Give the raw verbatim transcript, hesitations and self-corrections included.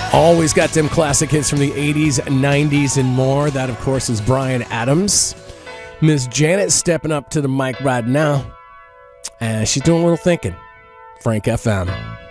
Always got them classic hits from the eighties, nineties, and more. That, of course, is Bryan Adams. Miss Janet stepping up to the mic right now. And she's doing a little thinking. Frank F M.